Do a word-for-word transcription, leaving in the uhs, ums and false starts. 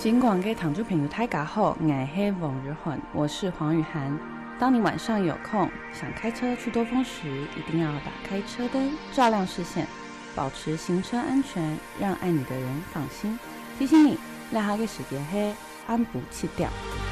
尽管给糖珠朋友大家好，我是王日涵，我是黄雨涵。当你晚上有空想开车去多峰时，一定要打开车灯，照亮视线，保持行车安全，让爱你的人放心。提醒你，赖下嘅時間係暗晡七點。